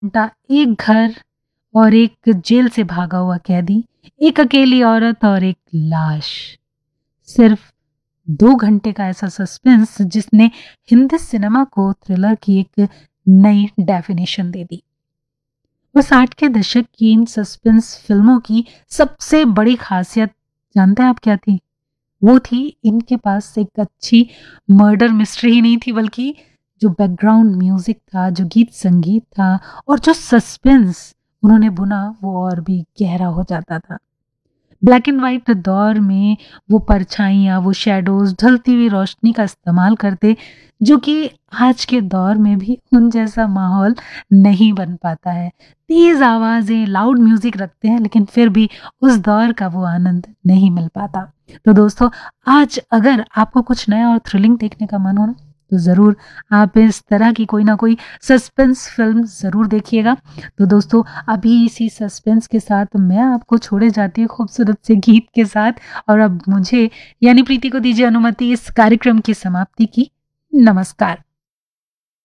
घंटा एक घर और एक जेल से भागा हुआ कैदी, एक अकेली औरत और एक लाश। सिर्फ 2 घंटे का ऐसा सस्पेंस जिसने हिंदी सिनेमा को थ्रिलर की एक नई डेफिनेशन दे दी। और 60 के दशक की इन सस्पेंस फिल्मों की सबसे बड़ी खासियत जानते हैं आप क्या थी? वो थी इनके पास एक अच्छी मर्डर मिस्ट्री ही नहीं थी, बल्कि जो बैकग्राउंड म्यूजिक था, जो गीत संगीत था और जो सस्पेंस उन्होंने बुना वो और भी गहरा हो जाता था। ब्लैक एंड व्हाइट दौर में वो परछाइयाँ, वो शैडोज़, ढलती हुई रोशनी का इस्तेमाल करते, जो कि आज के दौर में भी उन जैसा माहौल नहीं बन पाता है। तेज़ आवाज़ें, लाउड म्यूज़िक रखते हैं, लेकिन फिर भी उस दौर का वो आनंद नहीं मिल पाता। तो दोस्तों, आज अगर आपको कुछ नया और थ्रिलिंग देखने का मन हो ना, तो ज़रूर आप इस तरह की कोई ना कोई सस्पेंस फ़िल्म ज़रूर देखिएगा। तो दोस्तों, अभी इसी सस्पेंस के साथ मैं आपको छोड़े जाती हूँ खूबसूरत से गीत के साथ, और अब मुझे यानी प्रीति को दीजिए अनुमति इस कार्यक्रम की समाप्ति की। नमस्कार।